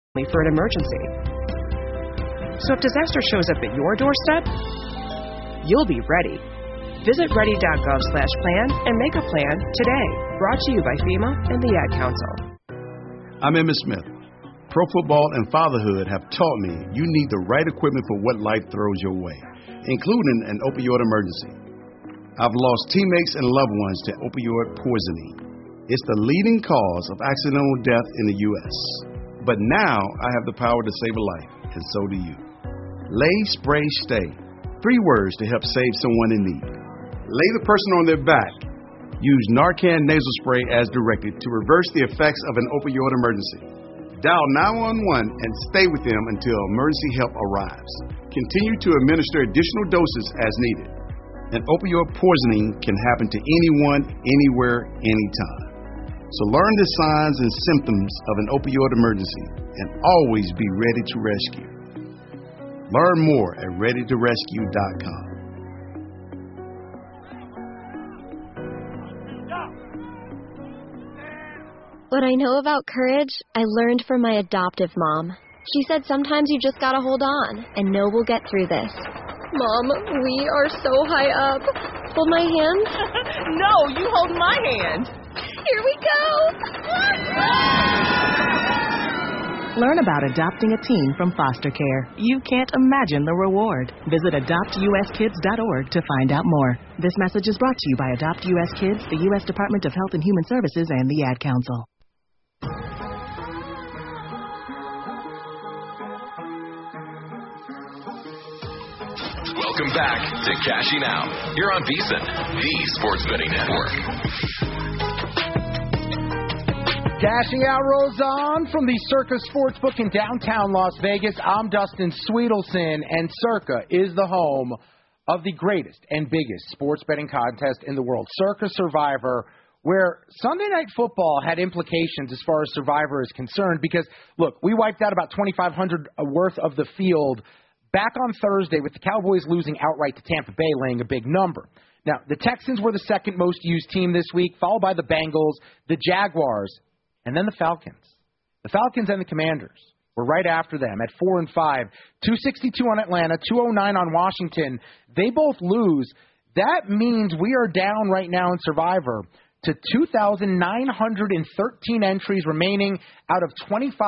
for an emergency. So if disaster shows up at your doorstep, you'll be ready. Visit ready.gov/plan and make a plan today. Brought to you by FEMA and the Ad Council. I'm Emmitt Smith. Pro football and fatherhood have taught me you need the right equipment for what life throws your way, including an opioid emergency. I've lost teammates and loved ones to opioid poisoning. It's the leading cause of accidental death in the U.S. But now I have the power to save a life, and so do you. Lay, spray, stay. 3 words to help save someone in need. Lay the person on their back. Use Narcan nasal spray as directed to reverse the effects of an opioid emergency. Dial 911 and stay with them until emergency help arrives. Continue to administer additional doses as needed. An opioid poisoning can happen to anyone, anywhere, anytime. So learn the signs and symptoms of an opioid emergency and always be ready to rescue. Learn more at readytorescue.com. What I know about courage, I learned from my adoptive mom. She said sometimes you just gotta hold on and know we'll get through this. Mom, we are so high up. Hold my hand? No, you hold my hand. Here we go. Learn about adopting a teen from foster care. You can't imagine the reward. Visit adoptuskids.org to find out more. This message is brought to you by Adopt U.S. Kids, the U.S. Department of Health and Human Services, and the Ad Council. Welcome back to Cashing Out here on VSiN, the Sports Betting Network. Cashing Out rolls on from the Circa Sportsbook in downtown Las Vegas. I'm Dustin Sweetelson, and Circa is the home of the greatest and biggest sports betting contest in the world, Circa Survivor, where Sunday Night Football had implications as far as Survivor is concerned because, look, we wiped out about 2,500 worth of the field back on Thursday with the Cowboys losing outright to Tampa Bay, laying a big number. Now, the Texans were the second most used team this week, followed by the Bengals, the Jaguars, and then the Falcons. The Falcons and the Commanders were right after them at 4 and 5, 262 on Atlanta, 209 on Washington. They both lose. That means we are down right now in Survivor to 2,913 entries remaining out of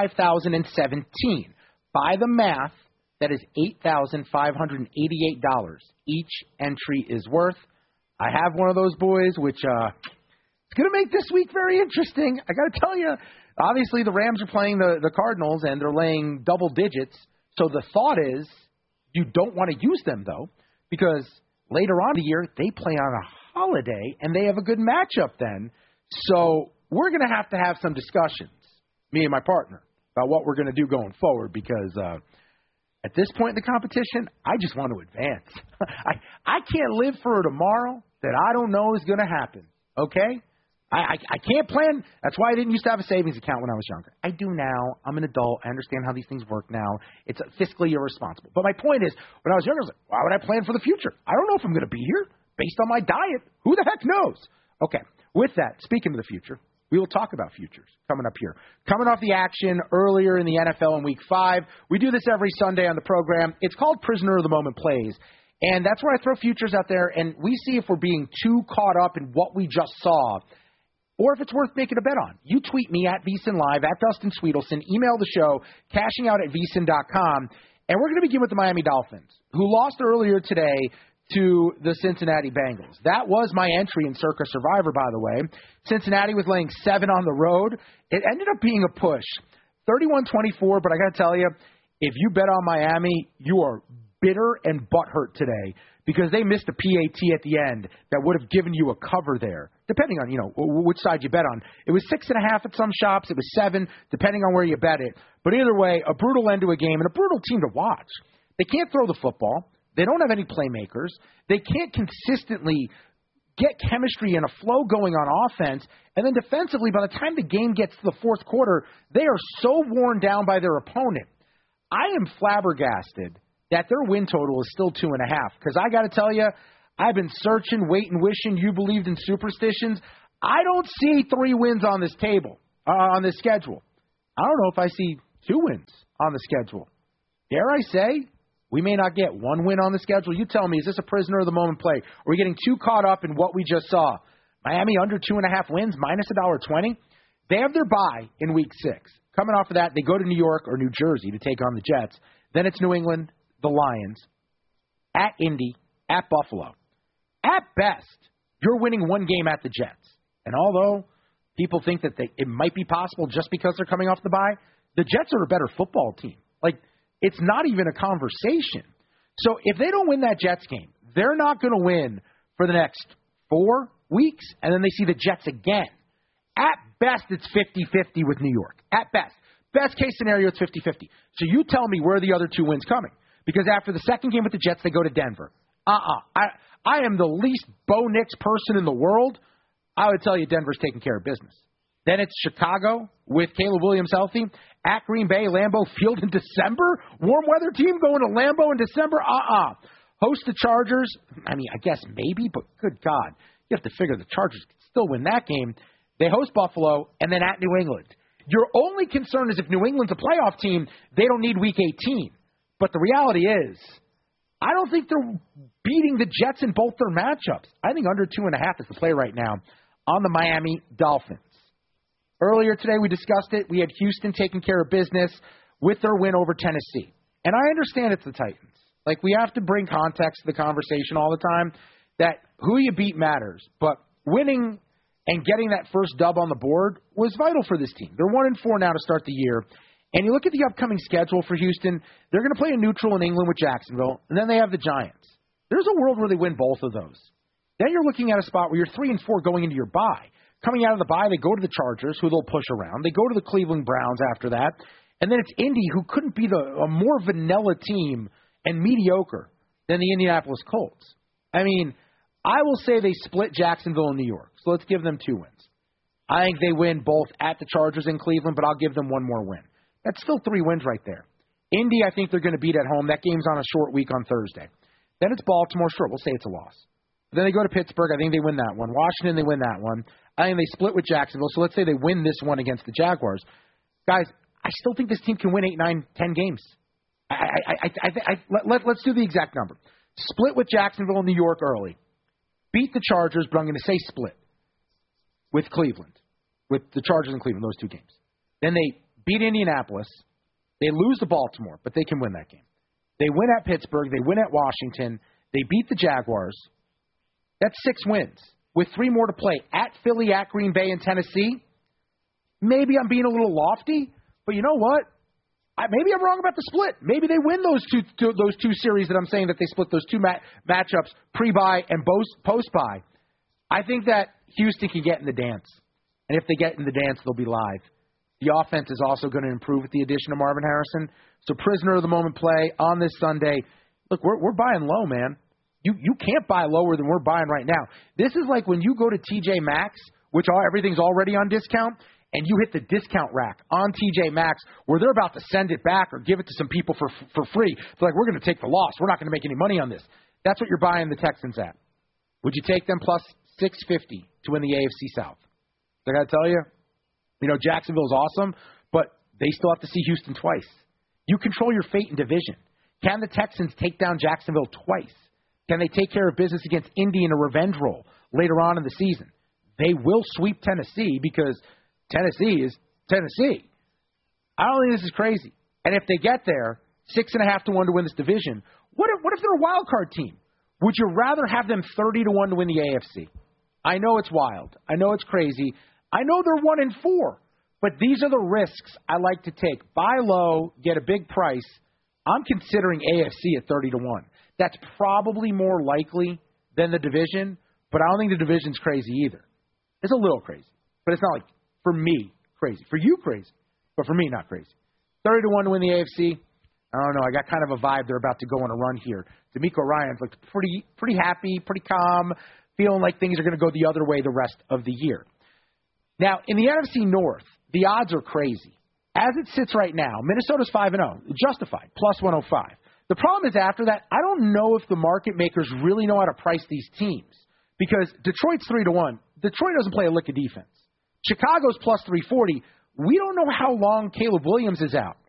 25,017. By the math, that is $8,588 each entry is worth. I have one of those boys, which it's going to make this week very interesting. I got to tell you, obviously the Rams are playing the Cardinals, and they're laying double digits. So the thought is you don't want to use them, though, because later on in the year they play on a holiday, and they have a good matchup then. So we're going to have some discussions, me and my partner, about what we're going to do going forward because at this point in the competition, I just want to advance. I can't live for a tomorrow that I don't know is going to happen, okay? I can't plan. That's why I didn't used to have a savings account when I was younger. I do now. I'm an adult. I understand how these things work now. It's fiscally irresponsible. But my point is, when I was younger, I was like, why would I plan for the future? I don't know if I'm going to be here based on my diet. Who the heck knows? Okay, with that, speaking of the future, we will talk about futures coming up here. Coming off the action earlier in the NFL in Week 5, we do this every Sunday on the program. It's called Prisoner of the Moment Plays, and that's where I throw futures out there, and we see if we're being too caught up in what we just saw or if it's worth making a bet on. You tweet me at VSiN Live, at Dustin Sweetelson, email the show, cashingout@vsin.com, and we're going to begin with the Miami Dolphins, who lost earlier today to the Cincinnati Bengals. That was my entry in Circa Survivor, by the way. Cincinnati was laying 7 on the road. It ended up being a push, 31-24, but I got to tell you, if you bet on Miami, you are bitter and butthurt today because they missed a PAT at the end that would have given you a cover there, depending on, which side you bet on. It was 6.5 at some shops. It was 7, depending on where you bet it. But either way, a brutal end to a game and a brutal team to watch. They can't throw the football. They don't have any playmakers. They can't consistently get chemistry and a flow going on offense. And then defensively, by the time the game gets to the fourth quarter, they are so worn down by their opponent. I am flabbergasted that their win total is still 2.5. Because I got to tell you, I've been searching, waiting, wishing you believed in superstitions. I don't see 3 wins on this table, on this schedule. I don't know if I see 2 wins on the schedule. Dare I say, we may not get 1 win on the schedule. You tell me, is this a prisoner of the moment play? Are we getting too caught up in what we just saw? Miami under 2.5 wins, minus $1.20. They have their bye in week 6. Coming off of that, they go to New York or New Jersey to take on the Jets. Then it's New England, the Lions, at Indy, at Buffalo. At best, you're winning 1 game at the Jets. And although people think that it might be possible just because they're coming off the bye, the Jets are a better football team. Like, it's not even a conversation. So if they don't win that Jets game, they're not going to win for the next 4 weeks, and then they see the Jets again. At best, it's 50-50 with New York. At best. Best case scenario, it's 50-50. So you tell me where are the other 2 wins coming? Because after the second game with the Jets, they go to Denver. I am the least Bo Nix person in the world. I would tell you Denver's taking care of business. Then it's Chicago with Caleb Williams healthy. At Green Bay, Lambeau Field in December. Warm weather team going to Lambeau in December? Host the Chargers. I mean, I guess maybe, but good God. You have to figure the Chargers can still win that game. They host Buffalo, and then at New England. Your only concern is if New England's a playoff team, they don't need Week 18. But the reality is, I don't think they're beating the Jets in both their matchups. I think under 2.5 is the play right now on the Miami Dolphins. Earlier today, we discussed it. We had Houston taking care of business with their win over Tennessee. And I understand it's the Titans. Like, we have to bring context to the conversation all the time that who you beat matters. But winning and getting that first dub on the board was vital for this team. They're 1-4 now to start the year. And you look at the upcoming schedule for Houston, they're going to play a neutral in England with Jacksonville, and then they have the Giants. There's a world where they win both of those. Then you're looking at a spot where you're 3-4 going into your bye. Coming out of the bye, they go to the Chargers, who they'll push around. They go to the Cleveland Browns after that. And then it's Indy, who couldn't be a more vanilla team and mediocre than the Indianapolis Colts. I mean, I will say they split Jacksonville and New York. So let's give them 2 wins. I think they win both at the Chargers and Cleveland, but I'll give them 1 more win. That's still 3 wins right there. Indy, I think they're going to beat at home. That game's on a short week on Thursday. Then it's Baltimore. Sure, we'll say it's a loss. Then they go to Pittsburgh. I think they win that one. Washington, they win that one. I think they split with Jacksonville. So let's say they win this one against the Jaguars. Guys, I still think this team can win 8, 9, 10 games. Let's do the exact number. Split with Jacksonville and New York early. Beat the Chargers, but I'm going to say split with Cleveland. With the Chargers and Cleveland, those 2 games. Then they beat Indianapolis. They lose to Baltimore, but they can win that game. They win at Pittsburgh. They win at Washington. They beat the Jaguars. That's 6 wins with 3 more to play. At Philly, at Green Bay, and Tennessee. Maybe I'm being a little lofty, but you know what? Maybe I'm wrong about the split. Maybe they win those two series that I'm saying that they split those 2 matchups, pre-bye and post-bye. I think that Houston can get in the dance. And if they get in the dance, they'll be live. The offense is also going to improve with the addition of Marvin Harrison. So prisoner of the moment play on this Sunday. Look, we're buying low, man. You can't buy lower than we're buying right now. This is like when you go to TJ Maxx, which everything's already on discount, and you hit the discount rack on TJ Maxx where they're about to send it back or give it to some people for free. It's like, we're going to take the loss. We're not going to make any money on this. That's what you're buying the Texans at. Would you take them plus 650 to win the AFC South? I got to tell you, Jacksonville's awesome, but they still have to see Houston twice. You control your fate in division. Can the Texans take down Jacksonville twice? Can they take care of business against Indy in a revenge role later on in the season? They will sweep Tennessee because Tennessee is Tennessee. I don't think this is crazy. And if they get there, 6.5 to 1 to win this division, what if they're a wild card team? Would you rather have them 30 to 1 to win the AFC? I know it's wild. I know it's crazy. I know they're 1-4, but these are the risks I like to take. Buy low, get a big price. I'm considering AFC at 30 to 1. That's probably more likely than the division, but I don't think the division's crazy either. It's a little crazy, but it's not like, for me, crazy. For you, crazy, but for me, not crazy. 30 to 1 to win the AFC. I don't know. I got kind of a vibe they're about to go on a run here. D'Amico Ryans looked pretty happy, pretty calm, feeling like things are going to go the other way the rest of the year. Now, in the NFC North, the odds are crazy. As it sits right now, Minnesota's 5-0, justified, plus 105. The problem is after that, I don't know if the market makers really know how to price these teams because Detroit's 3 to 1. Detroit doesn't play a lick of defense. Chicago's plus 340. We don't know how long Caleb Williams is out.